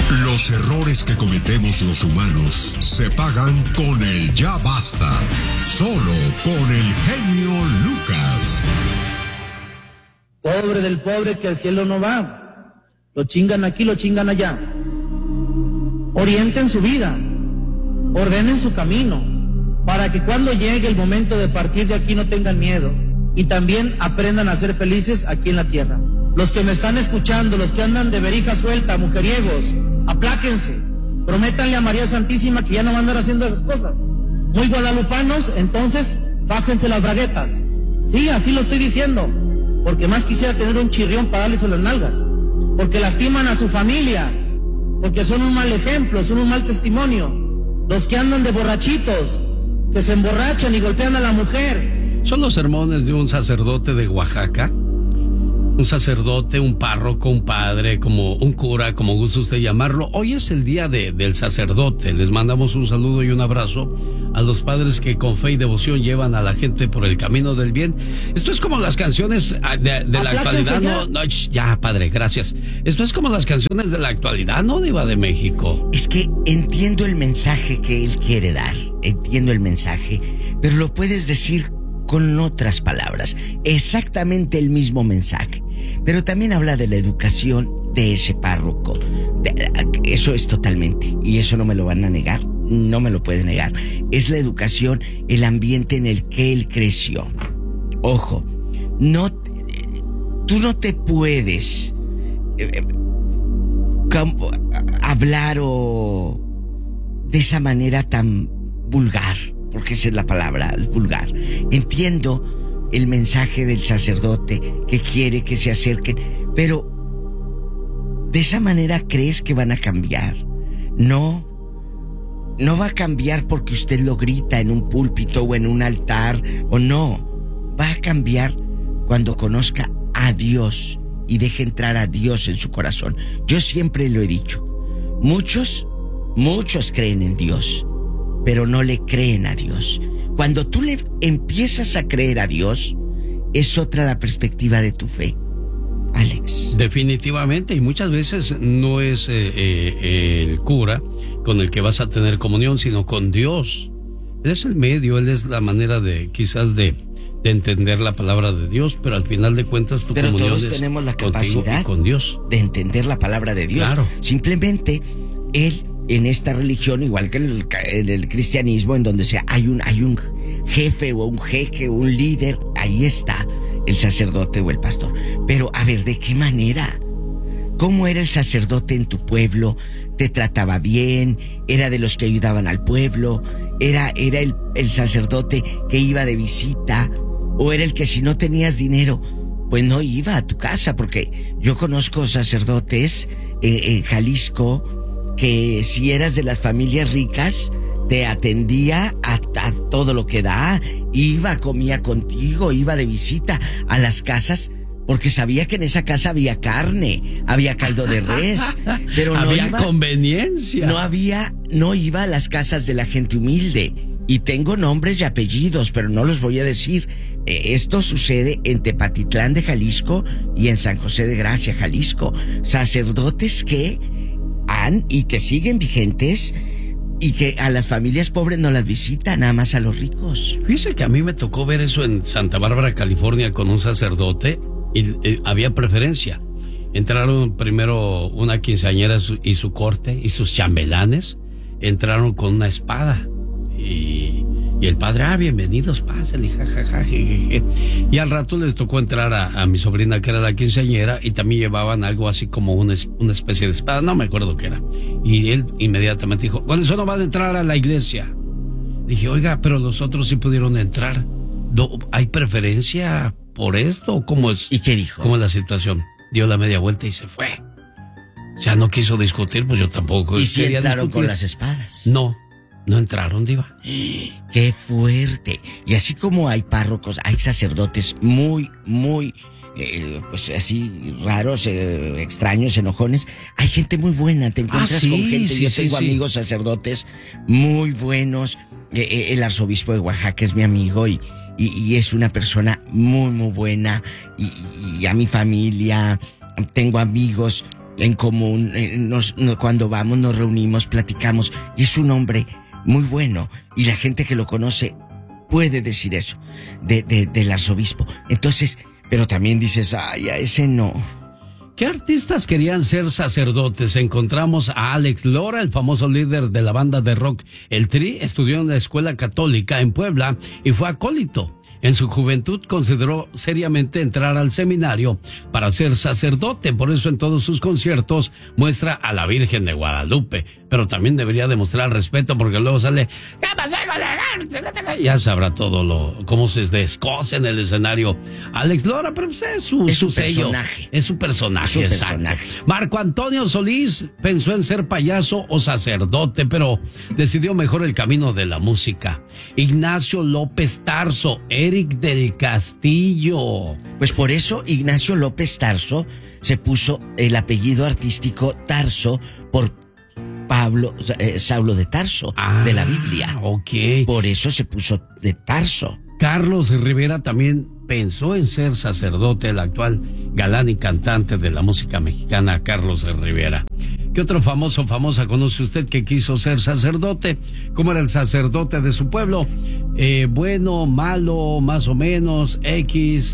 Los errores que cometemos los humanos se pagan con el ya basta. Solo con el genio Lucas. Pobre del pobre que al cielo no va. Lo chingan aquí, lo chingan allá. Orienten su vida. Ordenen su camino. Para que cuando llegue el momento de partir de aquí no tengan miedo. Y también aprendan a ser felices aquí en la tierra. Los que me están escuchando, los que andan de verica suelta, mujeriegos, apláquense. Prométanle a María Santísima que ya no van a andar haciendo esas cosas. Muy guadalupanos, entonces, bájense las braguetas. Sí, así lo estoy diciendo. Porque más quisiera tener un chirrión para darles a las nalgas. Porque lastiman a su familia. Porque son un mal ejemplo, son un mal testimonio. Los que andan de borrachitos, que se emborrachan y golpean a la mujer. Son los sermones de un sacerdote de Oaxaca. Un sacerdote, un párroco, un padre, como un cura, como guste usted llamarlo. Hoy es el día del sacerdote. Les mandamos un saludo y un abrazo a los padres que con fe y devoción llevan a la gente por el camino del bien. Esto es como las canciones de la actualidad. No, ya, padre, gracias. Esto es como las canciones de la actualidad, ¿no, Diva de México? Es que entiendo el mensaje que él quiere dar. Entiendo el mensaje, pero lo puedes decir con otras palabras, exactamente el mismo mensaje, pero también habla de la educación de ese párroco. Eso es totalmente, y eso no me lo van a negar, no me lo pueden negar. Es la educación, el ambiente en el que él creció. Ojo, tú no te puedes hablar de esa manera tan vulgar. Porque esa es la palabra, es vulgar. Entiendo el mensaje del sacerdote que quiere que se acerquen, pero ¿de esa manera crees que van a cambiar? No va a cambiar porque usted lo grita en un púlpito o en un altar, o no. Va a cambiar cuando conozca a Dios y deje entrar a Dios en su corazón. Yo siempre lo he dicho. Muchos creen en Dios, pero no le creen a Dios. Cuando tú le empiezas a creer a Dios, es otra la perspectiva de tu fe, Alex. Definitivamente, y muchas veces no es el cura con el que vas a tener comunión, sino con Dios. Él es el medio, Él es la manera de, quizás, de entender la palabra de Dios, pero al final de cuentas tu comunión todos es tenemos la capacidad con Dios, de entender la palabra de Dios. Claro. Simplemente, Él, en esta religión, igual que en el cristianismo, en donde hay un jefe o un jeque o un líder, ahí está el sacerdote o el pastor. Pero, a ver, ¿de qué manera? ¿Cómo era el sacerdote en tu pueblo? ¿Te trataba bien? ¿Era de los que ayudaban al pueblo? ¿Era el sacerdote que iba de visita? ¿O era el que si no tenías dinero, pues no iba a tu casa? Porque yo conozco sacerdotes en Jalisco que si eras de las familias ricas, te atendía a todo lo que da, comía contigo, iba de visita a las casas, porque sabía que en esa casa había carne, había caldo de res, pero no había iba, conveniencia. No iba a las casas de la gente humilde. Y tengo nombres y apellidos, pero no los voy a decir. Esto sucede en Tepatitlán de Jalisco y en San José de Gracia, Jalisco. Sacerdotes que han y que siguen vigentes y que a las familias pobres no las visitan, nada más a los ricos. Fíjese que a mí me tocó ver eso en Santa Bárbara, California, con un sacerdote y había preferencia. Entraron primero una quinceañera y su corte y sus chambelanes entraron con una espada y el padre, bienvenidos, pásenle, jajaja, jejeje. Y al rato les tocó entrar a mi sobrina, que era la quinceañera, y también llevaban algo así como una especie de espada, no me acuerdo qué era. Y él inmediatamente dijo, con eso no van a entrar a la iglesia. Dije, oiga, pero los otros sí pudieron entrar. ¿Hay preferencia por esto? ¿Cómo es? ¿Y qué dijo? ¿Cómo es la situación? Dio la media vuelta y se fue. O sea, no quiso discutir, pues yo tampoco. ¿Y si entraron discutir con las espadas? No entraron, Diva. ¡Qué fuerte! Y así como hay párrocos, hay sacerdotes muy, pues así, raros, extraños, enojones. Hay gente muy buena, te encuentras con gente. Yo tengo amigos sacerdotes muy buenos. El arzobispo de Oaxaca es mi amigo y es una persona muy, muy buena. Y a mi familia, tengo amigos en común, cuando vamos nos reunimos, platicamos, y es un hombre muy bueno, y la gente que lo conoce puede decir eso del arzobispo. Entonces, pero también dices, ay, a ese no. ¿Qué artistas querían ser sacerdotes? Encontramos a Alex Lora, el famoso líder de la banda de rock El Tri. Estudió en la escuela católica en Puebla y fue acólito. En su juventud consideró seriamente entrar al seminario para ser sacerdote. Por eso en todos sus conciertos muestra a la Virgen de Guadalupe. Pero también debería demostrar respeto, porque luego sale... Ya sabrá todo cómo se descoce en el escenario Alex Lora, pero pues es su sello. Es su personaje, exacto. Marco Antonio Solís pensó en ser payaso o sacerdote, pero decidió mejor el camino de la música. Ignacio López Tarso, Eric del Castillo. Pues por eso Ignacio López Tarso se puso el apellido artístico Tarso por Saulo de Tarso, de la Biblia. Ok. Por eso se puso de Tarso. Carlos Rivera también pensó en ser sacerdote, el actual galán y cantante de la música mexicana, Carlos Rivera. ¿Qué otro famosa conoce usted que quiso ser sacerdote? ¿Cómo era el sacerdote de su pueblo? Bueno, malo, más o menos, X.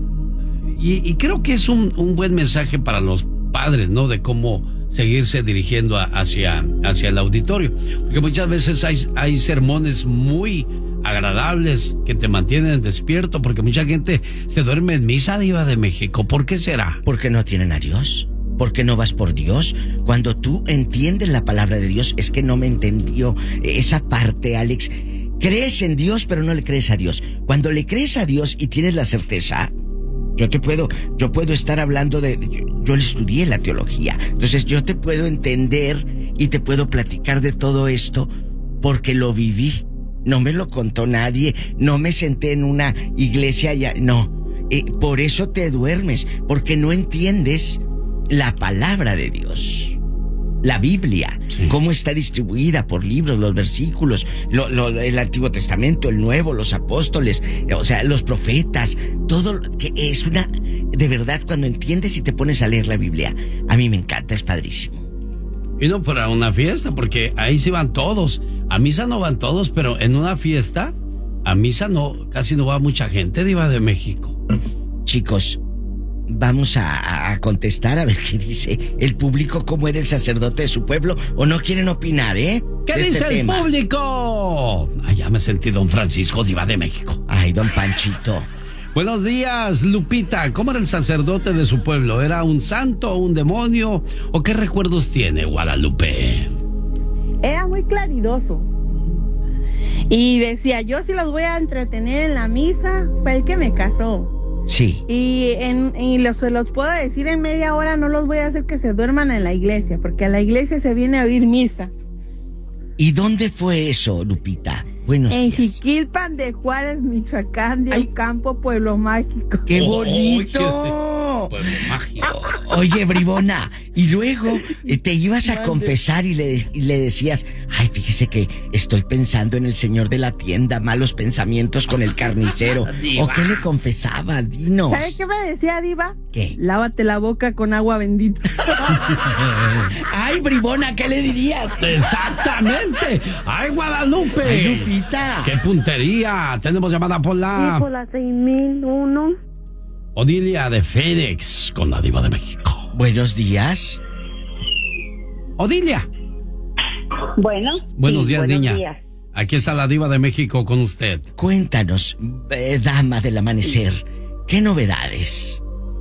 Y creo que es un buen mensaje para los padres, ¿no? De cómo seguirse dirigiendo hacia el auditorio. Porque muchas veces hay sermones muy agradables que te mantienen despierto, porque mucha gente se duerme en misa, Diva de México. ¿Por qué será? Porque no tienen a Dios. ¿Por qué no vas por Dios? Cuando tú entiendes la palabra de Dios, es que no me entendió esa parte, Alex. Crees en Dios, pero no le crees a Dios. Cuando le crees a Dios y tienes la certeza, yo puedo estar hablando yo estudié la teología, entonces yo te puedo entender y te puedo platicar de todo esto porque lo viví. No me lo contó nadie, no me senté en una iglesia no. Por eso te duermes, porque no entiendes la palabra de Dios. La Biblia, sí. Cómo está distribuida por libros, los versículos, el Antiguo Testamento, el Nuevo, los apóstoles, o sea, los profetas, todo que es de verdad, cuando entiendes y te pones a leer la Biblia, a mí me encanta, es padrísimo. Y no para una fiesta, porque ahí sí van todos. A misa no van todos, pero en una fiesta, a misa casi no va mucha gente, Diva de México. Chicos, vamos a contestar a ver qué dice el público, cómo era el sacerdote de su pueblo, o no quieren opinar, ¿eh? ¿Qué dice el público? Ya me sentí don Francisco, Diva de México. Ay, don Panchito. Buenos días, Lupita. ¿Cómo era el sacerdote de su pueblo? ¿Era un santo, un demonio? ¿O qué recuerdos tiene, Guadalupe? Era muy claridoso. Y decía, yo sí los voy a entretener en la misa. Fue el que me casó. Sí. Y se los puedo decir en media hora, no los voy a hacer que se duerman en la iglesia, porque a la iglesia se viene a oír misa. ¿Y dónde fue eso, Lupita? Buenos días. En Jiquilpan de Juárez, Michoacán, de Ocampo, Pueblo Mágico. ¡Qué bonito! Pueblo Mágico. Oye, bribona, y luego te ibas a confesar y le decías, ay, fíjese que estoy pensando en el señor de la tienda, malos pensamientos con el carnicero. ¿O qué le confesabas? Dinos. ¿Sabes qué me decía, Diva? ¿Qué? Lávate la boca con agua bendita. Ay, bribona, ¿qué le dirías? Exactamente. Ay, Guadalupe. Ay, Lupita. ¡Qué puntería! Tenemos llamada por la... Sí, por la 6001. Odilia de Fénix, con la Diva de México. Buenos días. Odilia. Bueno. Buenos días, niña. Días. Aquí está la Diva de México con usted. Cuéntanos, dama del amanecer, ¿qué novedades?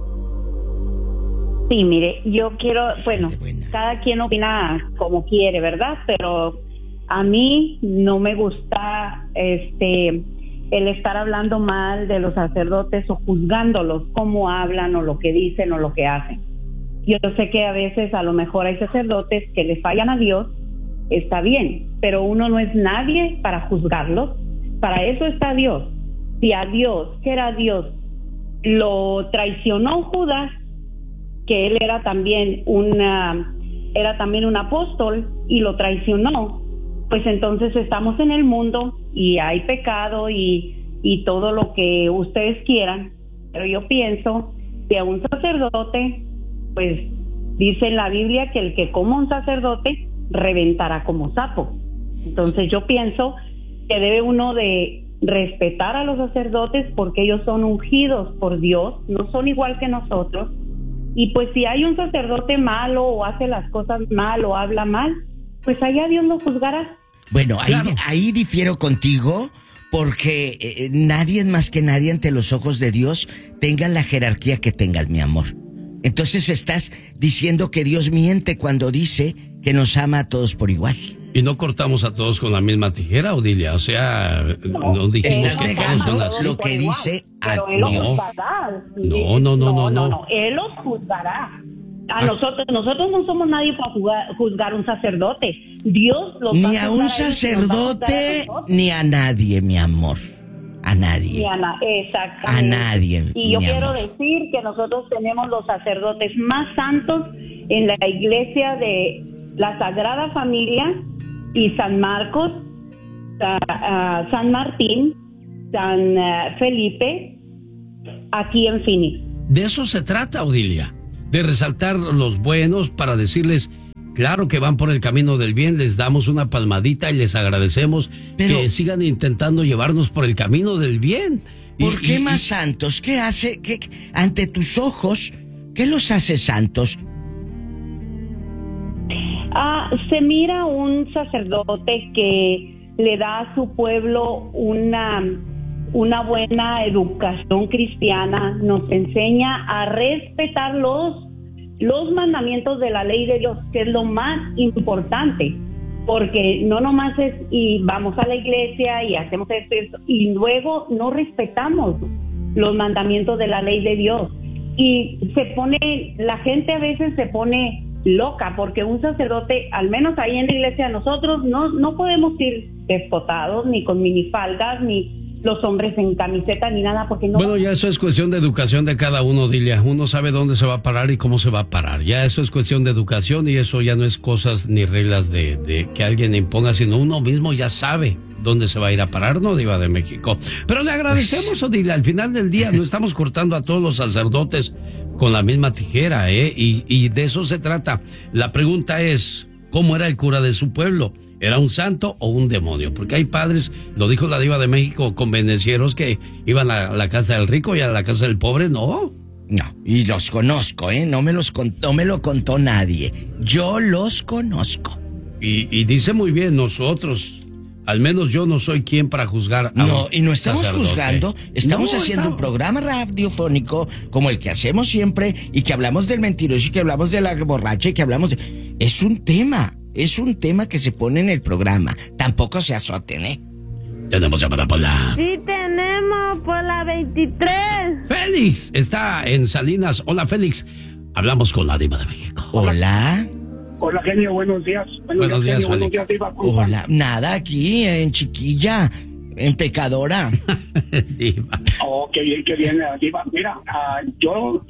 Sí, mire, yo quiero, bueno, cada quien opina como quiere, ¿verdad? Pero a mí no me gusta el estar hablando mal de los sacerdotes o juzgándolos, cómo hablan o lo que dicen o lo que hacen. Yo sé que a veces a lo mejor hay sacerdotes que le fallan a Dios, está bien, pero uno no es nadie para juzgarlos. Para eso está Dios. Si a Dios, que era Dios, lo traicionó Judas, que él era también un apóstol y lo traicionó, pues entonces estamos en el mundo y hay pecado y todo lo que ustedes quieran, pero yo pienso que a un sacerdote pues Dice en la Biblia que el que coma un sacerdote reventará como sapo. Entonces yo pienso que debe uno de respetar a los sacerdotes porque ellos son ungidos por Dios, no son igual que nosotros. Y pues si hay un sacerdote malo o hace las cosas mal o habla mal, pues allá Dios lo juzgará. Bueno, ahí difiero contigo, porque nadie más que nadie ante los ojos de Dios tenga la jerarquía que tengas, mi amor. Entonces estás diciendo que Dios miente cuando dice que nos ama a todos por igual. Y no cortamos a todos con la misma tijera, Odilia. O sea, no dijimos estás que negando todos son así. lo que dice pero él los juzgará. No. Él los juzgará. Nosotros no somos nadie para juzgar un sacerdote. Dios los ni a un sacerdote ni a nadie, mi amor. A nadie. Exactamente. A nadie. Y yo quiero decir que nosotros tenemos los sacerdotes más santos en la iglesia de la Sagrada Familia y San Marcos, San Martín, San Felipe, aquí en Phoenix. De eso se trata, Odilia, de resaltar los buenos para decirles, claro que van por el camino del bien, les damos una palmadita y les agradecemos que sigan intentando llevarnos por el camino del bien. ¿Por qué más santos? ¿Qué hace? Ante tus ojos, ¿qué los hace santos? Se mira un sacerdote que le da a su pueblo una buena educación cristiana, nos enseña a respetar los mandamientos de la ley de Dios, que es lo más importante, porque no nomás es y vamos a la iglesia y hacemos esto y luego no respetamos los mandamientos de la ley de Dios, y la gente a veces se pone loca porque un sacerdote, al menos ahí en la iglesia nosotros no podemos ir despotados ni con minifaldas ni los hombres en camiseta ni nada, porque no. Bueno, ya eso es cuestión de educación de cada uno, Dilia. Uno sabe dónde se va a parar y cómo se va a parar. Ya eso es cuestión de educación y eso ya no es cosas ni reglas de que alguien imponga, sino uno mismo ya sabe dónde se va a ir a parar, ¿no, Diva de México? Pero le agradecemos, Odilia. Al final del día no estamos cortando a todos los sacerdotes con la misma tijera, y de eso se trata. La pregunta es, ¿cómo era el cura de su pueblo? ¿Era un santo o un demonio? Porque hay padres, lo dijo la Diva de México, convenencieros que iban a la casa del rico y a la casa del pobre, ¿no? No, y los conozco, no me lo contó nadie. Yo los conozco. Y dice muy bien, nosotros, al menos yo no soy quien para juzgar a no, y no estamos sacerdote. juzgando, estamos haciendo un programa radiofónico como el que hacemos siempre y que hablamos del mentiroso y que hablamos de la borracha y que hablamos de... Es un tema que se pone en el programa. Tampoco se azoten, Tenemos llamada por la... Sí, tenemos por la 23. Félix está en Salinas. Hola, Félix. Hablamos con la Diva de México. Hola. Hola, genio, buenos días. Buenos días, genio, buenos Félix. días, Diva. Hola, nada aquí en chiquilla, en pecadora. Diva. Oh, qué bien, Diva. Mira, yo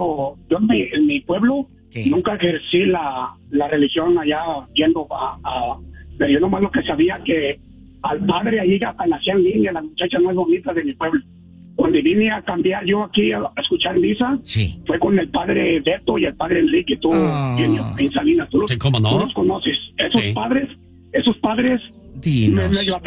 en mi pueblo, ¿qué? Nunca ejercí la religión allá yendo pero yo nomás lo que sabía que al padre ahí ya nacían niñas, las muchachas más bonitas de mi pueblo. Cuando vine a cambiar yo aquí a escuchar misa, Sí. fue con el padre Beto y el padre Enrique, tú, en Salinas, tú Sí, ¿cómo no? tú los conoces. Esos Sí. padres Dinos. medio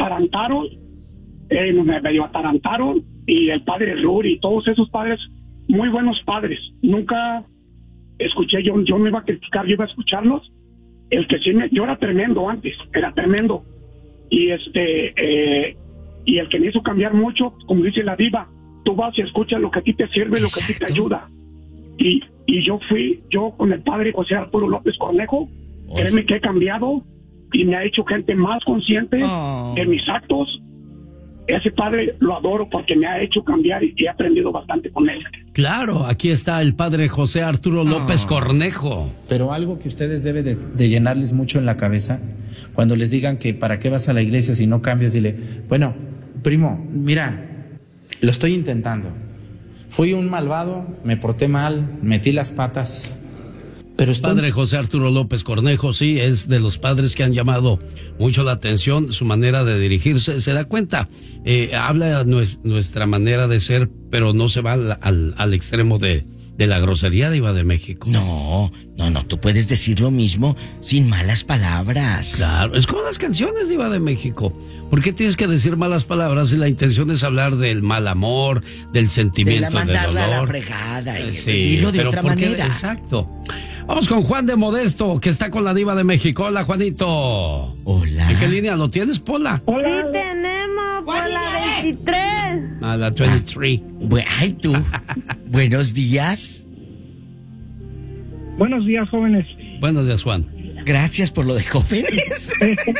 atarantaron, y el padre Ruri y todos esos padres, muy buenos padres. Nunca escuché, yo no iba a criticar, yo iba a escucharlos. El que sí yo era tremendo antes, y y el que me hizo cambiar mucho, como dice la Diva, tú vas y escuchas lo que a ti te sirve, lo que a ti te ayuda. Y yo con el padre José Arturo López Cornejo, créeme que he cambiado y me ha hecho gente más consciente de mis actos. Ese padre lo adoro porque me ha hecho cambiar y he aprendido bastante con él. Claro, aquí está el padre José Arturo López Cornejo. Pero algo que ustedes deben de llenarles mucho en la cabeza, cuando les digan que para qué vas a la iglesia si no cambias, dile, bueno, primo, mira, lo estoy intentando. Fui un malvado, me porté mal, metí las patas, pero Padre José Arturo López Cornejo, sí, es de los padres que han llamado mucho la atención, su manera de dirigirse, se da cuenta, habla nuestra manera de ser, pero no se va al extremo de de la grosería, Diva de México. No, tú puedes decir lo mismo sin malas palabras. Claro, es como las canciones, Diva de México. ¿Por qué tienes que decir malas palabras si la intención es hablar del mal amor, del sentimiento, del dolor? De mandarla a la fregada, Sí, dilo de otra manera. Exacto. Vamos con Juan de Modesto, que está con la Diva de México. Hola, Juanito. Hola. ¿En qué línea lo tienes, Pola? Sí tenemos por la 23. A la 23. Ay, tú. Buenos días. Buenos días, jóvenes. Buenos días, Juan. Gracias por lo de jóvenes.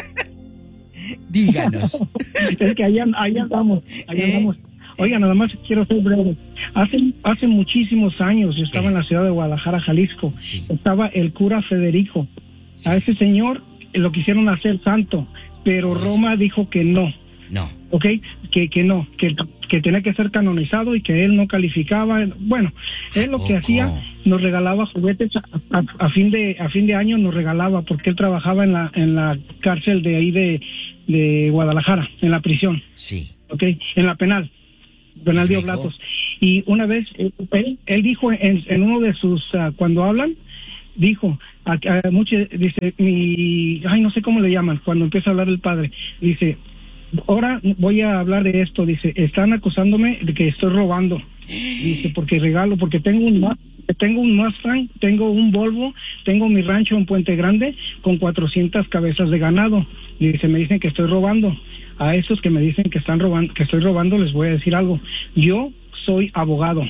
Díganos. Es que ahí andamos. Oiga, nada más quiero ser breve. Hace muchísimos años yo estaba en la ciudad de Guadalajara, Jalisco. Sí. Estaba el cura Federico. A ese señor lo quisieron hacer santo, pero Roma dijo que no. No. ¿Ok? Que no, que tenía que ser canonizado y que él no calificaba. Bueno, él lo que hacía, nos regalaba juguetes a fin de año, nos regalaba, porque él trabajaba en la cárcel de ahí de Guadalajara, en la prisión. Sí. ¿Ok? En la penal de Oblatos. Y una vez, él dijo en uno de sus, cuando hablan, dijo, dice, no sé cómo le llaman, cuando empieza a hablar el padre, dice, ahora voy a hablar de esto, dice, están acusándome de que estoy robando, dice, porque tengo un Mustang, tengo un Volvo, tengo mi rancho en Puente Grande con 400 cabezas de ganado, dice, me dicen que estoy robando. A estos que me dicen que estoy robando, les voy a decir algo. Yo soy abogado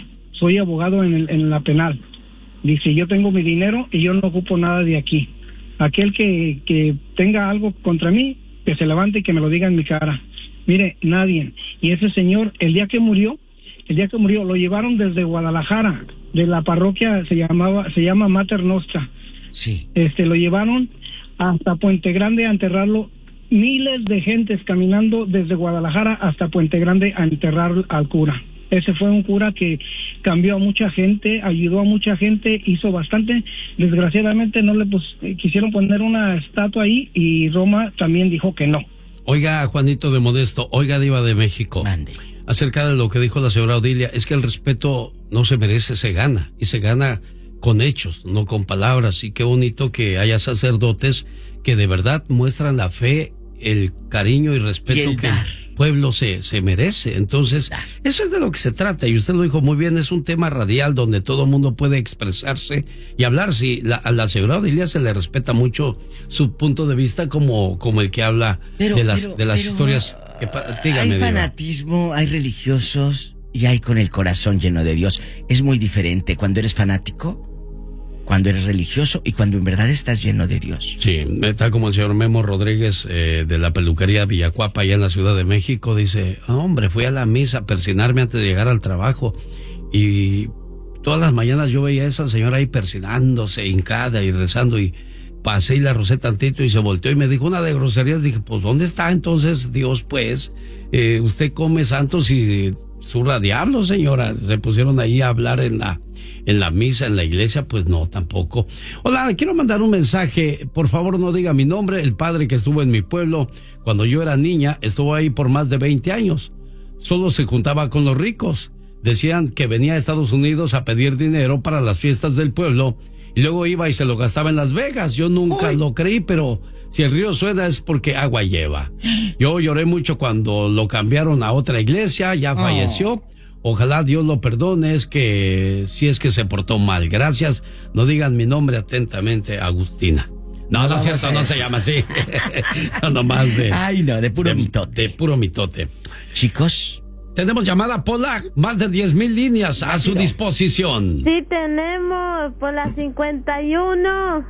en la penal. Dice, yo tengo mi dinero y yo no ocupo nada de aquí. Aquel que tenga algo contra mí, que se levante y que me lo diga en mi cara. Mire, nadie. Y ese señor, el día que murió, lo llevaron desde Guadalajara, de la parroquia, se llama Mater Nostra. Sí. Lo llevaron hasta Puente Grande a enterrarlo. Miles de gentes caminando desde Guadalajara hasta Puente Grande a enterrar al cura. Ese fue un cura que cambió a mucha gente, ayudó a mucha gente, hizo bastante. Desgraciadamente no le quisieron poner una estatua ahí y Roma también dijo que no. Oiga, Juanito de Modesto, oiga, Diva de México. Mande. Acerca de lo que dijo la señora Odilia, es que el respeto no se merece, se gana. Y se gana con hechos, no con palabras. Y qué bonito que haya sacerdotes que de verdad muestran la fe, el cariño y respeto que el pueblo se merece. Entonces, eso es de lo que se trata, y usted lo dijo muy bien, es un tema radial donde todo el mundo puede expresarse y hablar. Si a la señora Odilia se le respeta mucho su punto de vista como el que habla de las historias. Dígame, hay fanatismo, hay religiosos y hay con el corazón lleno de Dios. Es muy diferente cuando eres fanático, cuando eres religioso y cuando en verdad estás lleno de Dios. Sí, está como el señor Memo Rodríguez de la peluquería Villacuapa allá en la Ciudad de México. Dice, hombre, fui a la misa a persinarme antes de llegar al trabajo y todas las mañanas yo veía a esa señora ahí persinándose, hincada y rezando, y pasé y la rocé tantito y se volteó y me dijo una de groserías. Dije, pues ¿dónde está entonces Dios, pues? Usted come santos y zurra diablos, señora. Se pusieron ahí a hablar en la misa, en la iglesia. Pues no, tampoco. Hola, quiero mandar un mensaje. Por favor, no diga mi nombre. El padre que estuvo en mi pueblo cuando yo era niña estuvo ahí por más de 20 años. Solo se juntaba con los ricos. Decían que venía a Estados Unidos a pedir dinero para las fiestas del pueblo y luego iba y se lo gastaba en Las Vegas. Yo nunca lo creí, pero si el río suena es porque agua lleva. Yo lloré mucho cuando lo cambiaron a otra iglesia, ya falleció. Ojalá Dios lo perdone, si es que se portó mal. Gracias, no digan mi nombre, atentamente, Agustina. No es cierto, no se llama así. No, nomás de puro mitote. De puro mitote. Chicos, tenemos llamada, Pola, más de 10,000 líneas a su disposición. Sí, tenemos por la 51.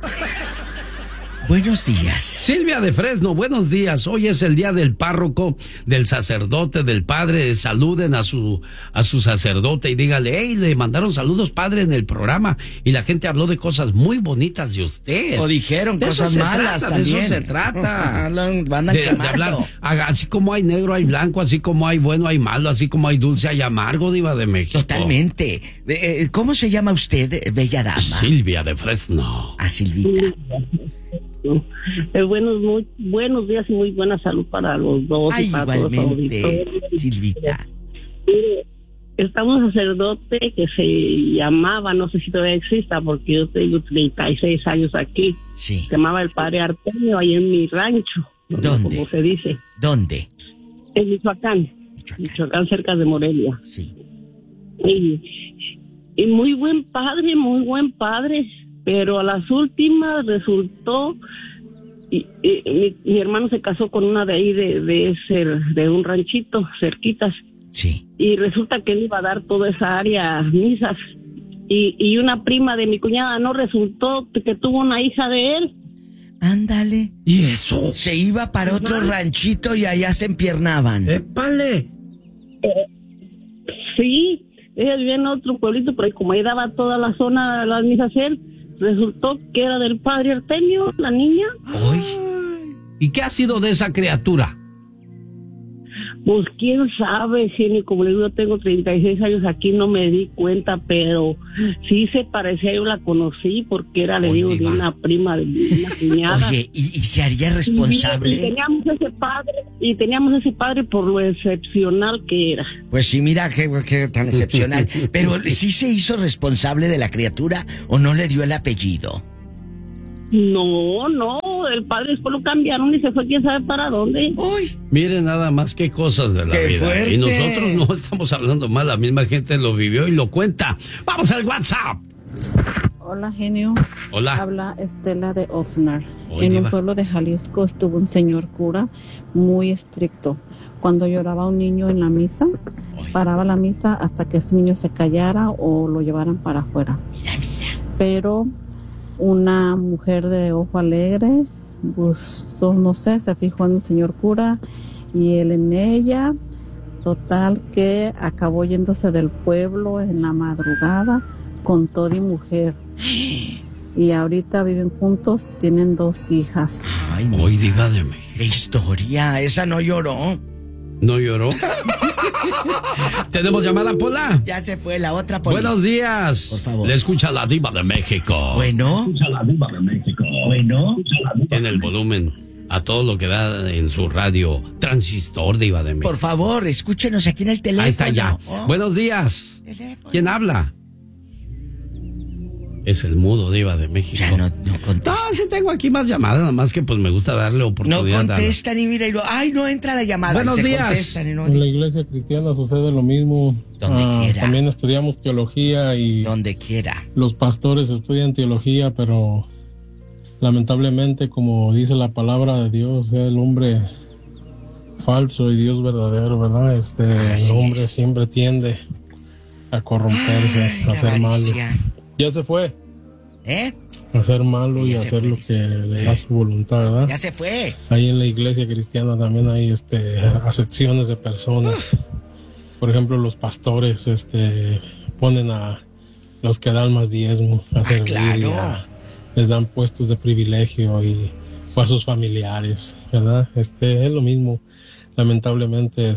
Buenos días. Silvia de Fresno, buenos días. Hoy es el día del párroco, del sacerdote, del padre. Saluden a su sacerdote y dígale, hey, le mandaron saludos, padre, en el programa. Y la gente habló de cosas muy bonitas de usted. O dijeron cosas malas también. De eso se trata. de hablar. Así como hay negro, hay blanco, así como hay bueno, hay malo, así como hay dulce, hay amargo, Diva de México. Totalmente. ¿Cómo se llama usted, bella dama? Silvia de Fresno. Silvita. Buenos días y muy buena salud para los dos. Igualmente, Silvita. estaba un sacerdote que se llamaba, no sé si todavía exista, porque yo tengo 36 años aquí. Sí. Se llamaba el padre Artemio, ahí en mi rancho. ¿Dónde? Como se dice. ¿Dónde? En Michoacán, cerca de Morelia. Sí. Y muy buen padre, pero a las últimas resultó... mi hermano se casó con una de ahí de un ranchito cerquitas. Sí. Y resulta que él iba a dar toda esa área a misas. Y una prima de mi cuñada no resultó que tuvo una hija de él. Ándale. ¿Y eso? Se iba para otro ranchito y allá se empiernaban. ¡Épale! Sí, ella vivía en otro pueblito, pero como ahí daba toda la zona, las misas él, resultó que era del padre Artemio, la niña. ¡Ay! ¿Y qué ha sido de esa criatura? Pues quién sabe, genio, como le digo, yo tengo 36 años aquí, no me di cuenta, pero sí se parecía, yo la conocí porque era, le digo, de una prima de una cuñada. Oye, ¿y se haría responsable? Y teníamos ese padre por lo excepcional que era. Pues sí, mira qué tan excepcional. Pero ¿sí se hizo responsable de la criatura o no le dio el apellido? No, el padre después lo cambiaron y se fue quién sabe para dónde. ¡Uy! Miren nada más qué cosas de la ¡Qué vida. fuerte! Y nosotros no estamos hablando mal, la misma gente lo vivió y lo cuenta. ¡Vamos al WhatsApp! Hola, genio. Hola. Habla Estela de Oxnard. Hoy, en diva. un pueblo de Jalisco estuvo un señor cura muy estricto. Cuando lloraba un niño en la misa, paraba la misa hasta que ese niño se callara o lo llevaran para afuera. Pero una mujer de ojo alegre, pues, no sé, se fijó en el señor cura y él en ella. Total que acabó yéndose del pueblo en la madrugada con todo y mujer. Y ahorita viven juntos, tienen 2 hijas. Ay, Hoy diva de México. ¡Qué historia! ¿Esa no lloró? ¿No lloró? ¿Tenemos llamada, Pola? Ya se fue la otra Pola. Buenos días. Por favor. Le escucha la diva de México. Bueno. Tiene el volumen a todo lo que da en su radio transistor, diva de México. Por favor, escúchenos aquí en el teléfono. Ahí está ya. Oh. Buenos días. Teléfono. ¿Quién habla? Es el mudo, diva de México. Ya no contesta. No, sí tengo aquí más llamadas, nada más que pues me gusta darle No oportunidad. contestan y mira, ay, no entra la llamada. Buenos y te días. contestan y no En la iglesia cristiana sucede lo mismo. Donde quiera. También estudiamos teología y donde quiera. Los pastores estudian teología, pero lamentablemente, como dice la palabra de Dios, el hombre falso y Dios verdadero, ¿verdad? El hombre siempre tiende a corromperse, a hacer malo. Ya se fue. A hacer malo y hacer lo que le da su voluntad, ¿verdad? Ya se fue. Ahí en la iglesia cristiana también hay acepciones de personas. Por ejemplo, los pastores ponen a los que dan más diezmo a servir, claro. Les dan puestos de privilegio o a sus familiares, ¿verdad? Es lo mismo. Lamentablemente,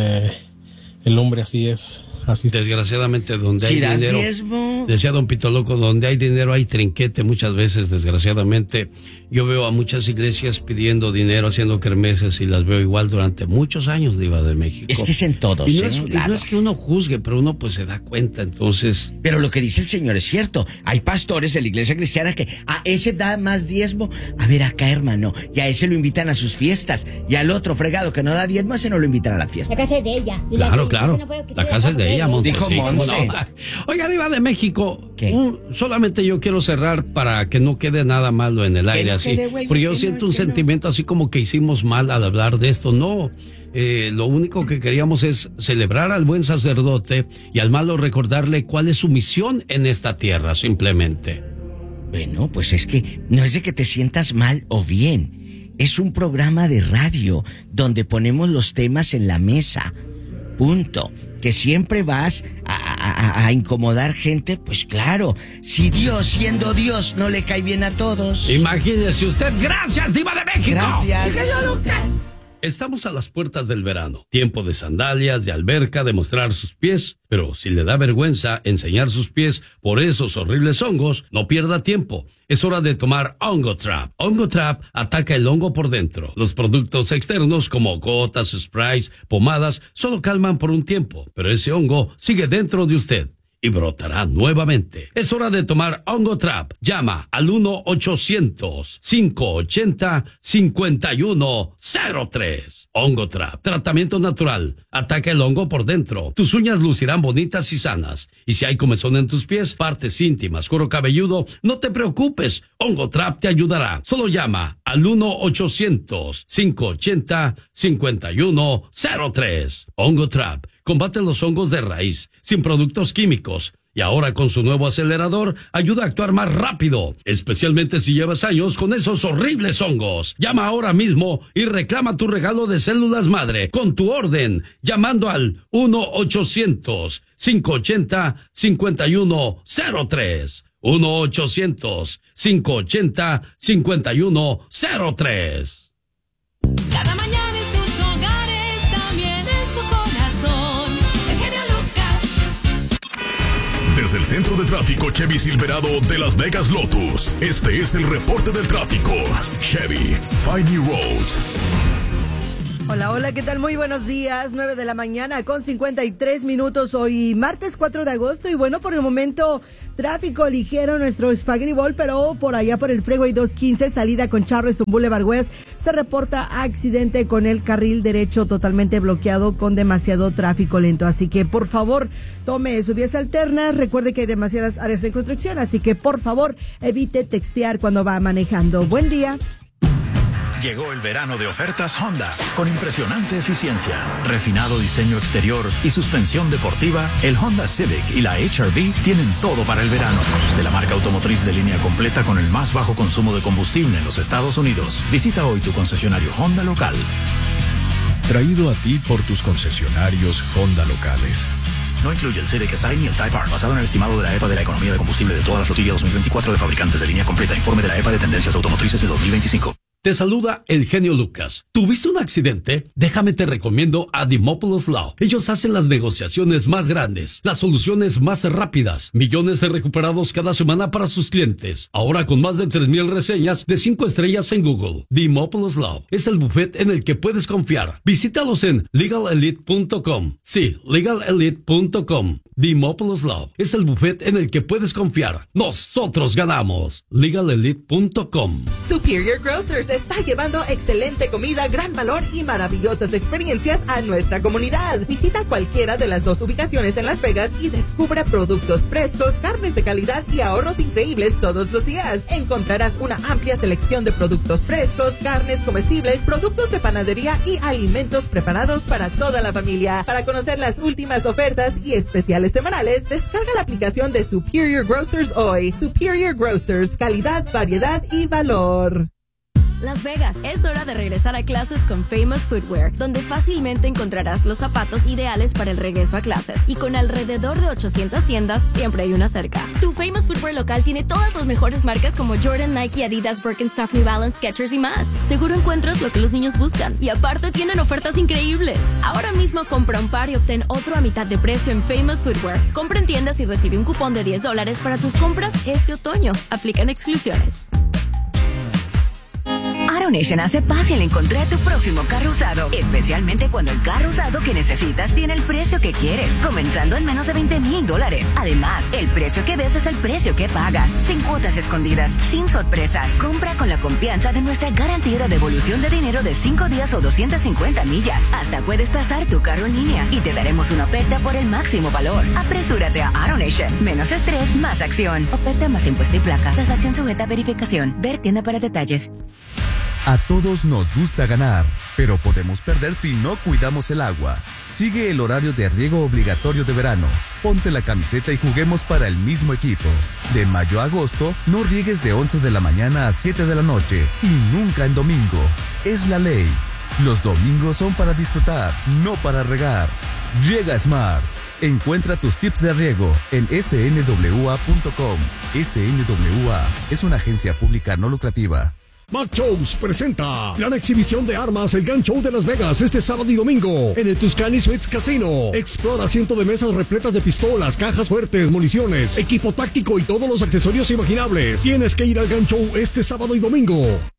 el hombre así es. Así. Desgraciadamente, donde si hay dinero, diezmo. decía don Pito Loco, donde hay dinero hay trinquete. Muchas veces, desgraciadamente, yo veo a muchas iglesias pidiendo dinero, haciendo kermeses, y las veo igual durante muchos años, diva de México. Es que es en todos, y no es que uno juzgue, pero uno pues se da cuenta, entonces. Pero lo que dice el señor es cierto. Hay pastores de la iglesia cristiana que a ese da más diezmo. A ver acá, hermano, y a ese lo invitan a sus fiestas, y al otro fregado que no da diezmo, a ese no lo invitan a la fiesta. La casa es de ella. Claro. La casa es de ella, Monse. Dijo Monse. No. Oiga, diva de México, solamente yo quiero cerrar para que no quede nada malo en el aire, no así. quede, güey, porque yo siento un sentimiento así como que hicimos mal al hablar de esto. No, lo único que queríamos es celebrar al buen sacerdote y al malo recordarle cuál es su misión en esta tierra, simplemente. Bueno, pues es que no es de que te sientas mal o bien. Es un programa de radio donde ponemos los temas en la mesa. Punto. Que siempre vas a incomodar gente, pues claro. Si Dios, siendo Dios, no le cae bien a todos. Imagínese usted. Gracias, diva de México. Gracias. Lucas. Estamos a las puertas del verano, tiempo de sandalias, de alberca, de mostrar sus pies, pero si le da vergüenza enseñar sus pies por esos horribles hongos, no pierda tiempo. Es hora de tomar Ongotrap. Ongotrap ataca el hongo por dentro. Los productos externos como gotas, sprays, pomadas, solo calman por un tiempo, pero ese hongo sigue dentro de usted y brotará nuevamente. Es hora de tomar Ongotrap. Llama al 1-800-580-5103. Ongotrap, tratamiento natural. Ataca el hongo por dentro. Tus uñas lucirán bonitas y sanas. Y si hay comezón en tus pies, partes íntimas, cuero cabelludo, no te preocupes. Ongotrap te ayudará. Solo llama al 1-800-580-5103. Ongotrap combate los hongos de raíz, sin productos químicos. Y ahora con su nuevo acelerador, ayuda a actuar más rápido, especialmente si llevas años con esos horribles hongos. Llama ahora mismo y reclama tu regalo de células madre con tu orden, llamando al 1-800-580-5103. 1-800-580-5103. Cada mañana en sus hogares, también en su corazón, el genio Lucas. Desde el centro de tráfico Chevy Silverado de Las Vegas Lotus, este es el reporte del tráfico. Chevy, find new roads. Hola, hola, ¿qué tal? Muy buenos días, 9 de la mañana con 53 minutos, hoy martes 4 de agosto y bueno, por el momento tráfico ligero nuestro Spaghetti Bowl, pero por allá por el Freeway 215, salida con Charleston Boulevard West, se reporta accidente con el carril derecho totalmente bloqueado con demasiado tráfico lento, así que por favor tome sus vías alternas, recuerde que hay demasiadas áreas de construcción, así que por favor evite textear cuando va manejando. Buen día. Llegó el verano de ofertas Honda, con impresionante eficiencia, refinado diseño exterior y suspensión deportiva. El Honda Civic y la HR-V tienen todo para el verano. De la marca automotriz de línea completa con el más bajo consumo de combustible en los Estados Unidos. Visita hoy tu concesionario Honda local. Traído a ti por tus concesionarios Honda locales. No incluye el Civic SI ni el Type R, basado en el estimado de la EPA de la economía de combustible de toda la flotilla 2024 de fabricantes de línea completa. Informe de la EPA de tendencias automotrices de 2025. Te saluda el genio Lucas. ¿Tuviste un accidente? Déjame te recomiendo a Dimopoulos Law. Ellos hacen las negociaciones más grandes, las soluciones más rápidas, millones de recuperados cada semana para sus clientes. Ahora con más de 3,000 reseñas de 5 estrellas en Google. Dimopoulos Law es el bufete en el que puedes confiar. Visítalos en legalelite.com. Sí, legalelite.com. Dimopoulos Law es el bufete en el que puedes confiar. Nosotros ganamos. legalelite.com. Superior Grocers está llevando excelente comida, gran valor y maravillosas experiencias a nuestra comunidad. Visita cualquiera de las 2 ubicaciones en Las Vegas y descubre productos frescos, carnes de calidad y ahorros increíbles todos los días. Encontrarás una amplia selección de productos frescos, carnes comestibles, productos de panadería y alimentos preparados para toda la familia. Para conocer las últimas ofertas y especiales semanales, descarga la aplicación de Superior Grocers hoy. Superior Grocers, calidad, variedad y valor. Las Vegas, es hora de regresar a clases con Famous Footwear, donde fácilmente encontrarás los zapatos ideales para el regreso a clases. Y con alrededor de 800 tiendas, siempre hay una cerca. Tu Famous Footwear local tiene todas las mejores marcas como Jordan, Nike, Adidas, Birkenstock, New Balance, Skechers y más. Seguro encuentras lo que los niños buscan. Y aparte tienen ofertas increíbles. Ahora mismo compra un par y obtén otro a mitad de precio en Famous Footwear. Compra en tiendas y recibe un cupón de $10 para tus compras este otoño. Aplican exclusiones. AutoNation hace fácil encontrar tu próximo carro usado, especialmente cuando el carro usado que necesitas tiene el precio que quieres, comenzando en menos de $20,000. Además, el precio que ves es el precio que pagas, sin cuotas escondidas, sin sorpresas. Compra con la confianza de nuestra garantía de devolución de dinero de 5 días o 250 millas. Hasta puedes tasar tu carro en línea y te daremos una oferta por el máximo valor. Apresúrate a AutoNation. Menos estrés, más acción. Oferta más impuesto y placa. Tasación sujeta a verificación. Ver tienda para detalles. A todos nos gusta ganar, pero podemos perder si no cuidamos el agua. Sigue el horario de riego obligatorio de verano. Ponte la camiseta y juguemos para el mismo equipo. De mayo a agosto, no riegues de 11 de la mañana a 7 de la noche y nunca en domingo. Es la ley. Los domingos son para disfrutar, no para regar. Riega Smart. Encuentra tus tips de riego en snwa.com. SNWA es una agencia pública no lucrativa. Mac Shows presenta gran exhibición de armas, el Gun Show de Las Vegas, este sábado y domingo en el Tuscany Suites Casino. Explora cientos de mesas repletas de pistolas, cajas fuertes, municiones, equipo táctico y todos los accesorios imaginables. Tienes que ir al Gun Show este sábado y domingo.